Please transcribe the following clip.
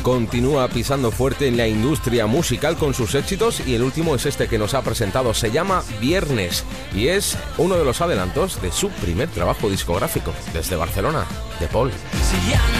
continúa pisando fuerte en la industria musical con sus éxitos y el último es este que nos ha presentado. Se llama Viernes y es uno de los adelantos de su primer trabajo discográfico desde Barcelona, de Paul.